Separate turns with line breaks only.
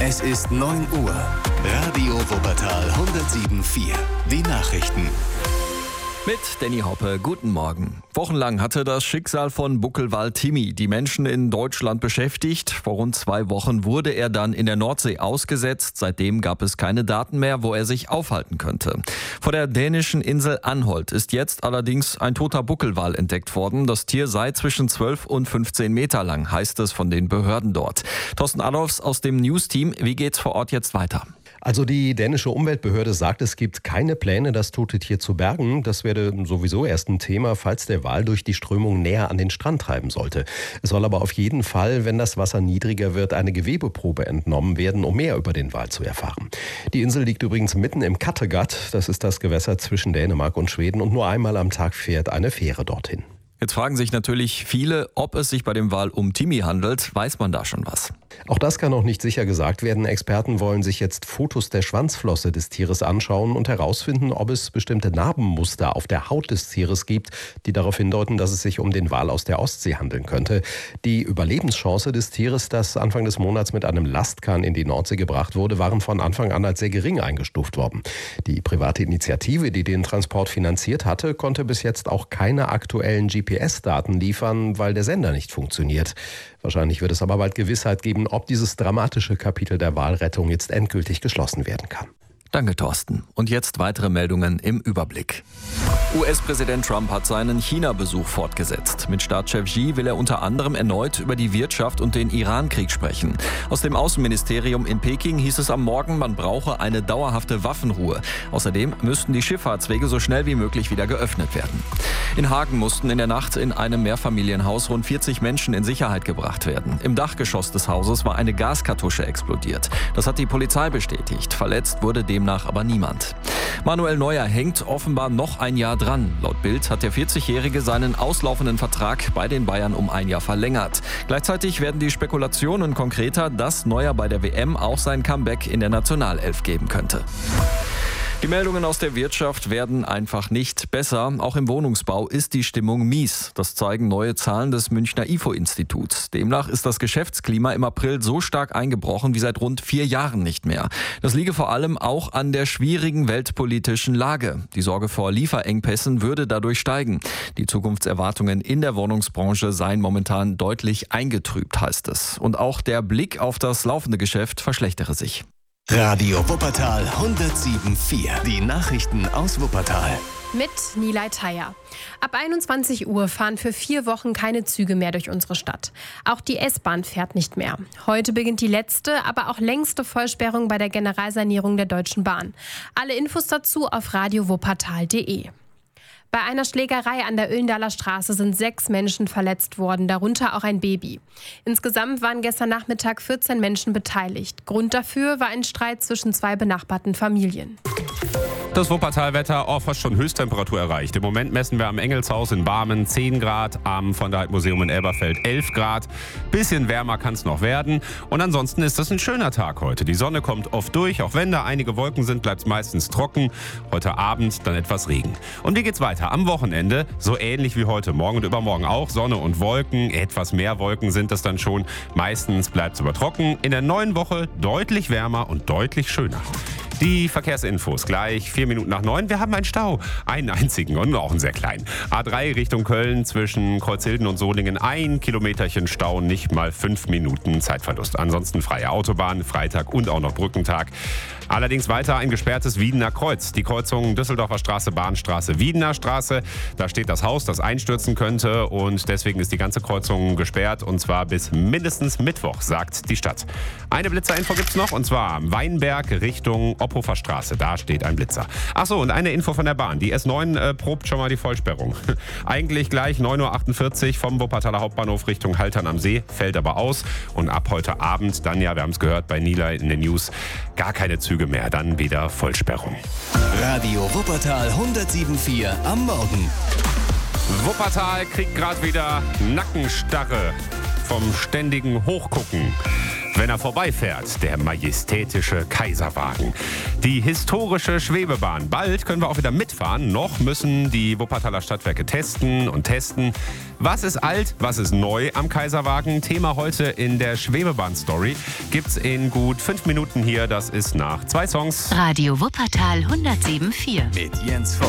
Es ist 9 Uhr. Radio Wuppertal 107.4. Die Nachrichten.
Mit Danny Hoppe, guten Morgen. Wochenlang hatte das Schicksal von Buckelwal Timmy die Menschen in Deutschland beschäftigt. Vor rund 2 Wochen wurde er dann in der Nordsee ausgesetzt. Seitdem gab es keine Daten mehr, wo er sich aufhalten könnte. Vor der dänischen Insel Anholt ist jetzt allerdings ein toter Buckelwal entdeckt worden. Das Tier sei zwischen 12 und 15 Meter lang, heißt es von den Behörden dort. Thorsten Adolfs aus dem News-Team, wie geht's vor Ort jetzt weiter?
Also die dänische Umweltbehörde sagt, es gibt keine Pläne, das tote Tier zu bergen. Das werde sowieso erst ein Thema, falls der Wal durch die Strömung näher an den Strand treiben sollte. Es soll aber auf jeden Fall, wenn das Wasser niedriger wird, eine Gewebeprobe entnommen werden, um mehr über den Wal zu erfahren. Die Insel liegt übrigens mitten im Kattegat. Das ist das Gewässer zwischen Dänemark und Schweden, und nur einmal am Tag fährt eine Fähre dorthin.
Jetzt fragen sich natürlich viele, ob es sich bei dem Wal um Timmy handelt. Weiß man da schon was?
Auch das kann noch nicht sicher gesagt werden. Experten wollen sich jetzt Fotos der Schwanzflosse des Tieres anschauen und herausfinden, ob es bestimmte Narbenmuster auf der Haut des Tieres gibt, die darauf hindeuten, dass es sich um den Wal aus der Ostsee handeln könnte. Die Überlebenschance des Tieres, das Anfang des Monats mit einem Lastkahn in die Nordsee gebracht wurde, waren von Anfang an als sehr gering eingestuft worden. Die private Initiative, die den Transport finanziert hatte, konnte bis jetzt auch keine aktuellen GPS-Daten liefern, weil der Sender nicht funktioniert. Wahrscheinlich wird es aber bald Gewissheit geben, ob dieses dramatische Kapitel der Walrettung jetzt endgültig geschlossen werden kann.
Danke, Thorsten. Und jetzt weitere Meldungen im Überblick. US-Präsident Trump hat seinen China-Besuch fortgesetzt. Mit Staatschef Xi will er unter anderem erneut über die Wirtschaft und den Iran-Krieg sprechen. Aus dem Außenministerium in Peking hieß es am Morgen, man brauche eine dauerhafte Waffenruhe. Außerdem müssten die Schifffahrtswege so schnell wie möglich wieder geöffnet werden. In Hagen mussten in der Nacht in einem Mehrfamilienhaus rund 40 Menschen in Sicherheit gebracht werden. Im Dachgeschoss des Hauses war eine Gaskartusche explodiert. Das hat die Polizei bestätigt. Verletzt wurde demnach aber niemand. Manuel Neuer hängt offenbar noch ein Jahr dran. Laut Bild hat der 40-Jährige seinen auslaufenden Vertrag bei den Bayern um ein Jahr verlängert. Gleichzeitig werden die Spekulationen konkreter, dass Neuer bei der WM auch sein Comeback in der Nationalelf geben könnte. Die Meldungen aus der Wirtschaft werden einfach nicht besser. Auch im Wohnungsbau ist die Stimmung mies. Das zeigen neue Zahlen des Münchner IFO-Instituts. Demnach ist das Geschäftsklima im April so stark eingebrochen wie seit rund 4 Jahren nicht mehr. Das liege vor allem auch an der schwierigen weltpolitischen Lage. Die Sorge vor Lieferengpässen würde dadurch steigen. Die Zukunftserwartungen in der Wohnungsbranche seien momentan deutlich eingetrübt, heißt es. Und auch der Blick auf das laufende Geschäft verschlechtere sich.
Radio Wuppertal 107.4. Die Nachrichten aus Wuppertal.
Mit Nilay Thayer. Ab 21 Uhr fahren für 4 Wochen keine Züge mehr durch unsere Stadt. Auch die S-Bahn fährt nicht mehr. Heute beginnt die letzte, aber auch längste Vollsperrung bei der Generalsanierung der Deutschen Bahn. Alle Infos dazu auf radiowuppertal.de. Bei einer Schlägerei an der Oellendaler Straße sind 6 Menschen verletzt worden, darunter auch ein Baby. Insgesamt waren gestern Nachmittag 14 Menschen beteiligt. Grund dafür war ein Streit zwischen 2 benachbarten Familien.
Das Wuppertal-Wetter fast schon Höchsttemperatur erreicht. Im Moment messen wir am Engelshaus in Barmen 10 Grad, am Von der Heydt Museum in Elberfeld 11 Grad. Bisschen wärmer kann es noch werden. Und ansonsten ist das ein schöner Tag heute. Die Sonne kommt oft durch. Auch wenn da einige Wolken sind, bleibt es meistens trocken. Heute Abend dann etwas Regen. Und wie geht's weiter? Am Wochenende, so ähnlich wie heute Morgen und übermorgen auch, Sonne und Wolken. Etwas mehr Wolken sind es dann schon. Meistens bleibt es aber trocken. In der neuen Woche deutlich wärmer und deutlich schöner. Die Verkehrsinfos gleich 4 Minuten nach 9. Wir haben einen Stau, einen einzigen und auch einen sehr kleinen. A3 Richtung Köln zwischen Kreuzhilden und Solingen 1 Kilometerchen Stau, nicht mal 5 Minuten Zeitverlust. Ansonsten freie Autobahn, Freitag und auch noch Brückentag. Allerdings weiter ein gesperrtes Wiedener Kreuz. Die Kreuzung Düsseldorfer Straße, Bahnstraße, Wiedener Straße. Da steht das Haus, das einstürzen könnte, und deswegen ist die ganze Kreuzung gesperrt, und zwar bis mindestens Mittwoch, sagt die Stadt. Eine Blitzerinfo gibt's noch, und zwar Weinberg Richtung Ophofer Straße. Da steht ein Blitzer. Achso, und eine Info von der Bahn. Die S9 probt schon mal die Vollsperrung. Eigentlich gleich 9.48 Uhr vom Wuppertaler Hauptbahnhof Richtung Haltern am See, fällt aber aus. Und ab heute Abend dann, ja, wir haben es gehört bei Nilay in den News, gar keine Züge mehr, dann wieder Vollsperrung.
Radio Wuppertal 107.4 am Morgen.
Wuppertal kriegt gerade wieder Nackenstarre vom ständigen Hochgucken. wenn er vorbeifährt, der majestätische Kaiserwagen. Die historische Schwebebahn. Bald können wir auch wieder mitfahren. Noch müssen die Wuppertaler Stadtwerke testen und testen. Was ist alt, was ist neu am Kaiserwagen? Thema heute in der Schwebebahn-Story. Gibt's in gut 5 Minuten hier. Das ist nach 2 Songs.
Radio Wuppertal 107.4.
Mit Jens Vogt.